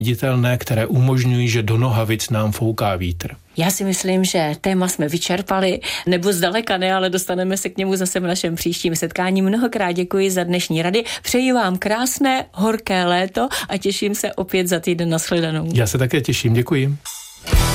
viditelné, které umožňují, že do nohavic nám fouká vítr. Já si myslím, že téma jsme vyčerpali, nebo zdaleka ne, ale dostaneme se k němu zase v našem příštím setkání. Mnohokrát děkuji za dnešní rady. Přeji vám krásné, horké léto a těším se opět za týden. Nashledanou. Já se také těším, děkuji.